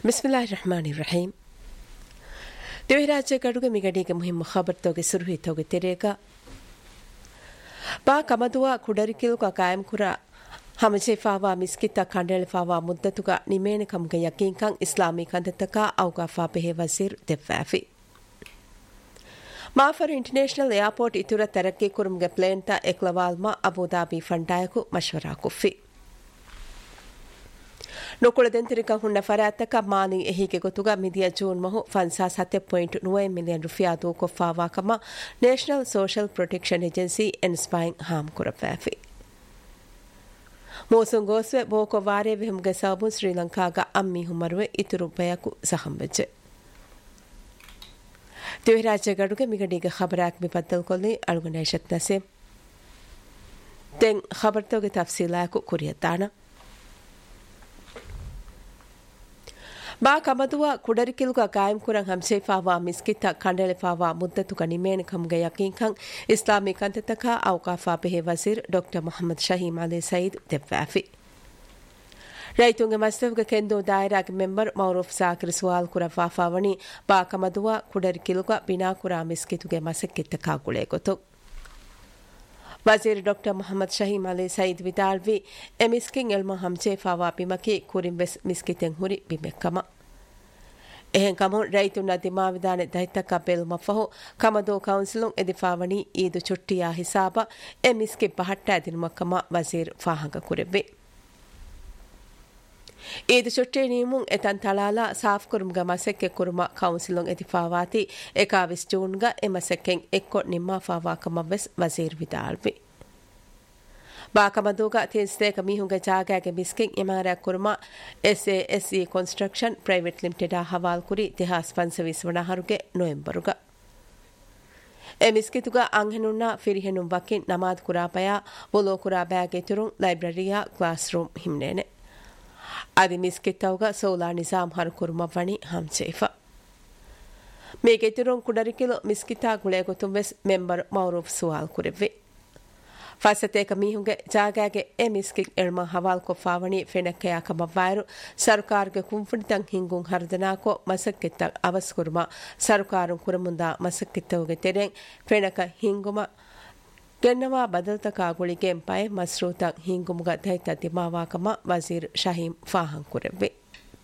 ಬಿಸ್ಮಿಲ್ಲಾಹಿರ್ರಹಮಾನಿರ್ರಹೀಂ. ದೇವರಾಜ್ಯ ಗಡುಗೆ ಮಿಗಡಿಗೆ ಮುಹಿಮ್ಮ ಖಬರ್ ತೋಗೆ ಸುರುಹಿ ತೋಗೆ ತೆರೆಗ ಬಾ ಕಮದುವ ಕುಡರಿಕಿಲುಗ ಕಾಯಂ ಕುರ ಹಮಜೆಫಾವಾ ಮಿಸ್ಕಿತ ಕಂಡೆಳಫಾವಾ ಮುದ್ದತುಗ ನಿಮೇನೆ ಕಮ್ಗೆ ಯಕೀನ್ಕಂ ಇಸ್ಲಾಮಿ ಕಂದತಕ ಔಗಾಫಾ ಬೆಹೆ ವಜೀರ್ ದೆಫ್ಫಾಫಿ ಮಾಫರ್ international airport ಇತುರ ತರಕ್ಕಿ ಕುರುಮ್ಗೆ plane ತ ಎಕ್ಲವಾಲ್ಮಾ Abu Dhabi ಫಂಡಾಯಕು ಮಶ್ವರಾ Kufri ನೊಕುಳದೆಂತಿರಿಕ ಹುಣ್ಣ ಫರಾತಕ ಮಾನಿ ಎಹಿಗೆ ಗೊತ್ತುಗ ಮಿದಿಯ June ಮಹು ಫನ್ಸಾ 7.9 million rufiyaa ದೂಕೊಫಾವಾಕಮ national social protection agency ಎನ್ಸ್ಪೈಂಗ್ Ham ಕುರಫಾಫಿ ಮೋಸಂ ಗೋಸ್ವೆ Boko ವಾರೆ ವಿಹುಮ್ಗೆ ಸಾಬು ಶ್ರೀಲಂಕಾಗ ಅಮ್ಮಿ ಹುಮರುವೆ ಇತುರು ಬಯಕು ಸಹಂಬೆಜೆ ದೇವರಾಜ್ಯ ಗಡುಗೆ ಮಿಗಡಿಗೆ ಖಬರಾಕ್ ಬಿಪದ್ದಲ್ ಕೊಲ್ಲಿ ಅಳುಗನೈಶತ್ ನಸೆ ತೆಂಗ್ ಖಬರ್ತೋಗೆ ತಫ್ಸೀಲಾಕು ಕುರಿಯತ್ತಾನ ಬಾ ಕಮದುವ ಕುಡರಿಕಿಲುಗ ಕಾಯಂ ಕುರಂ ಹಂಸೆಫಾವಾ ಮಿಸ್ಕಿತ ಕಂಡೆಳೆಫಾವಾ ಮುದ್ದತುಗ ನಿಮೇನೆ ಕಮ್ಗೆ ಯಕೀನ್ಕಂ ಇಸ್ಲಾಮಿ ಕಂತತಕ ಔಕಾಫಾ ಬೆಹೆ ವಜೀರ್ ಡಾಕ್ಟರ್ ಮೊಹಮ್ಮದ್ ಶಹೀಮ್ ಅಲಿ ಸಯೀದ್ ದೆವ್ವಾಫಿ ರೈತುಂಗೆ ಮಸ್ತವ್ಗೆ ಕೆಂದು ದಾಯರಾಗೆ ಮೆಂಬರ್ ಮೌರೂಫ್ ಸಾಕಿರ್ ಸುವಾಲ್ ಕುರ ಫಾಫಾವಣಿ ಬಾ ಕಮದುವ ಕುಡರಿಕಿಲುಗ ಬಿನಾಕುರ ಮಿಸ್ಕಿತುಗೆ ಮಸಕ್ಕಿತ್ತ ಕಾಗುಳೆ ಗೊತ್ತು ವಜೀರ್ ಡಾಕ್ಟರ್ ಮೊಹಮ್ಮದ್ ಶಹೀಮ್ ಅಲಿ ಸಯೀದ್ ವಿದಾಳ್ವಿ ಎಮಿಸ್ಕಿಂಗ್ ಎಲ್ಮ ಹಂಸೆಫಾವಾ ಬಿಮಕಿ ಕುರಿಂಬೆಸ್ ಮಿಸ್ಕಿತೆಂ ಹುರಿ ಬಿಮೆಕ್ಕಮ එහෙන් කමුන් රයිතුන්න දිමාවිධාන දෛත්තක පෙල්ම ෆහු කමදෝ කවුන්සිලුන් එදිෆාවනි ඊදු චුට්ටියා හිසාබ එමිස්කි පහට්ට ඇදිනුමක්කම වසීර් ෆාහංග කුරෙබ්බේ ඊදු චුට්ටේ නීමුන් එතන් තලාලා සාෆ් කුරුම්ග මසෙක්කෙ කුරුම කවුන්සිලුන් එදිෆාවාති එකාවිස් ජූන්ග එමසෙක්කෙන් එක්කො නිම්මා ෆාවාකම වෙස් වසීර් විදාල්වි ಬಾಕಮದೂಗ ತೇಸ್ದೇಕ ಮೀಹುಂಗ ಜಾಗಾಗೆ ಮಿಸ್ಕಿಂಗ್ ಇಮಾರಾ ಕುರ್ಮಾ ಎಸ್ಎಎಸ್ಇ ಕನ್ಸ್ಟ್ರಕ್ಷನ್ ಪ್ರೈವೇಟ್ ಲಿಮಿಟೆಡ್ ಹವಾಲ್ ಕುರಿ ತಿಹಾಸ್ ಪನ್ಸವಿಸ್ವಣ ಹರುಗೆ ನವೆಂಬರುಗ ಎ ಮಿಸ್ಕಿತುಗ ಅಂಹೆನುನ್ನ ಫಿರಿಹೆನುಂ ವಕಿನ್ ನಮಾದ್ ಕುರಾಪಯ ಬೊಲೋ ಕುರಾಬಾಗೆ ತುರುಂ ಲೈಬ್ರರಿಯಾ ಕ್ಲಾಸ್ ರೂಮ್ ಹಿಮ್ನೇನೆ ಅದಿ ಮಿಸ್ಕಿತ್ತೌಗ ಸೋಲಾ ನಿಜಾಮ್ ಹರು ಕುರ್ಮ ವಣಿ ಹಂಸೇಫಾ ಮೇಗೆ ತುರುಂ ಕುಡರಿಕಿಲೋ ಮಿಸ್ಕಿತಾ ಗುಳೆ ಗೊತುಂ ವೆಸ್ ಮೆಂಬರ್ ಮೌರೂಫ್ ಸುವಾಲ್ ಕುರೆವ್ವೆ ಫಾಸತೇಕ ಮೀಹುಂಗೆ ಜಾಗಾಗೆ ಎ ಮಿಸ್ಕಿಕ್ ಎಳ್ಮ ಹವಾಲ್ ಕೊಫಾವಣಿ ಫೆನಕ್ಕೆಯ ಕಮವಾಯರು ಸರ್ಕಾರ್ಗೆ ಕುಂಫುಣಿತಂ ಹಿಂಗುಂ ಹರ್ದನಾಕೋ ಮಸಕ್ಕಿತ್ತ ಅವಸ್ಕುರ್ಮ ಸರ್ಕಾರುಂ ಕುರಮುಂದ ಮಸಕ್ಕಿತ್ತವುಗೆ ತೆರೆಂ ಫೆನಕ ಹಿಂಗುಮ ಗೆನ್ನವಾ ಬದಲ್ತ ಕಾಗುಳಿಗೆ ಎಂಪಾಯೆ ಮಸ್ರೂತಂ ಹಿಂಗುಮುಗ ದೈತ ದಿಮಾವಾಕಮ ವಜೀರ್ ಶಹೀಂ ಫಾಹಂ ಕುರೆವ್ವೆ